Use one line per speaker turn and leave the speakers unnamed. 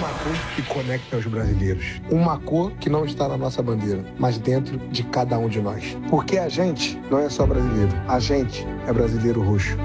Uma cor que conecta os brasileiros. Uma cor que não está na nossa bandeira, mas dentro de cada um de nós. Porque a gente não é só brasileiro. A gente é brasileiro roxo.